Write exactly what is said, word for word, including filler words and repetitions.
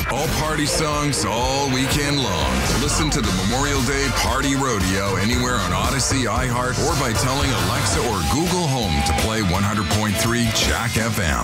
All party songs all weekend long. Listen to the Memorial Day Party Rodeo anywhere on Odyssey, iHeart, or by telling Alexa or Google Home to play one hundred point three Jack F M.